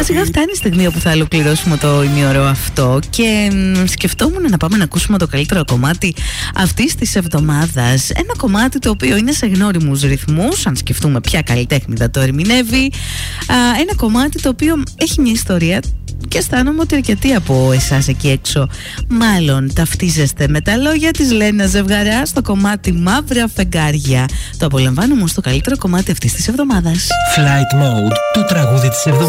σιγά φτάνει η στιγμή όπου θα ολοκληρώσουμε το ημίωρο αυτό και σκεφτόμουν να πάμε να ακούσουμε το καλύτερο κομμάτι αυτής της εβδομάδας. Ένα κομμάτι το οποίο είναι σε γνώριμους ρυθμούς, αν σκεφτούμε ποια καλλιτέχνη θα το ερμηνεύει. Ένα κομμάτι το οποίο έχει μια ιστορία και αισθάνομαι ότι αρκετοί από εσάς εκεί έξω μάλλον ταυτίζεστε με τα λόγια της Λένας Ζευγαρά στο κομμάτι Μαύρα Φεγγάρια. Το απολαμβάνουμε στο καλύτερο κομμάτι αυτής της εβδομάδας. Flight Mode, το τραγούδι της εβδομάδας.